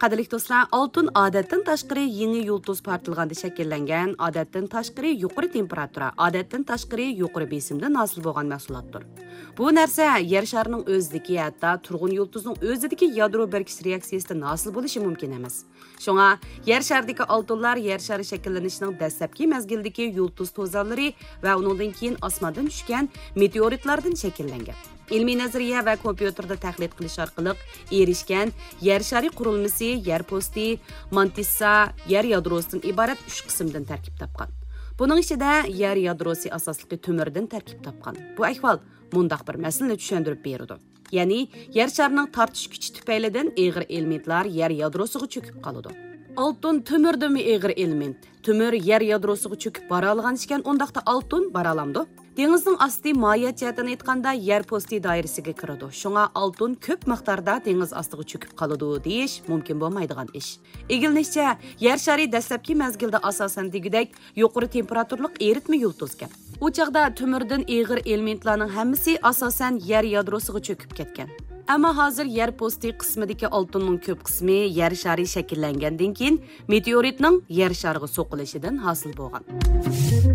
Qadrli do'stlar, oltin odatdan tashqari yangi yulduz portlalganda shakllangan, odatdan tashqari yuqori temperatura, odatdan tashqari yuqori besimdan hosil bo'lgan mahsulotdir. Bu narsa yer sharining o'zidagi, hatto turg'un yulduzning o'zidagi yadro birkish reaksiyasidan hosil bo'lishi mumkin emas. Shunga yer sharidagi oltinlar yer shari shakllanishining dastlabki mezgildagi yulduz to'zonlari va undan keyin osmondan tushgan meteoritlardan shakllangan. İlmiy nazariya va kompyuterda tahlil qilish orqali erishgan yer shari qurilmasi yer posti, mantissa, yer yadrosidan iborat 3 qismdan tarkib topgan. Buning ichida yer yadrosi asosli to'mirdan tarkib topgan. Bu ahvol mundaq bir masalani tushuntirib beradi. Ya'ni yer sharining tortish kuchi tufaylidan og'ir elementlar yer yadrosiga cho'kib qoladi. Oltin to'mirdami og'ir element? To'mir yer yadrosiga cho'kib bora olgan ekan, undaqda oltin bora olamdi. Dengizning asti mohiyat jihatdan aytganda yer posti doirasiga kiradi. Shunga oltin ko'p miqdorda dengiz ostiga cho'kib qoladi deyish mumkin bo'lmaydigan ish. Egilinishcha, yer shari dastlabki mezgilda asosan degudek yuqori temperaturlik eritma yulduzgan. U chaqda to'mirdan og'ir elementlarning hammasi asosan yer yadrosiga cho'kib ketgan. Ammo hozir yer posti qismidagi oltinning ko'p qismi yer shari shakllangandan keyin meteoritning yer shariga so'qilishidan hosil bo'lgan.